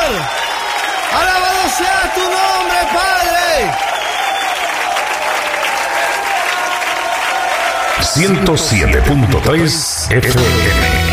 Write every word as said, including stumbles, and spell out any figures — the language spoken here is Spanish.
Señor. Alabado sea tu nombre, Padre. ciento siete punto tres F M